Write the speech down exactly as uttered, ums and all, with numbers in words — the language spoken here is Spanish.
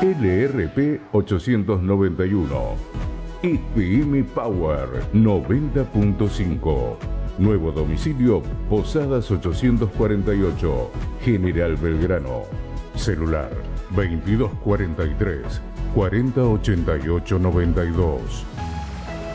L R P ochocientos noventa y uno. F M Power noventa punto cinco. Nuevo domicilio Posadas ochocientos cuarenta y ocho, General Belgrano. Celular veintidós cuarenta y tres, cuarenta ochenta y ocho noventa y dos.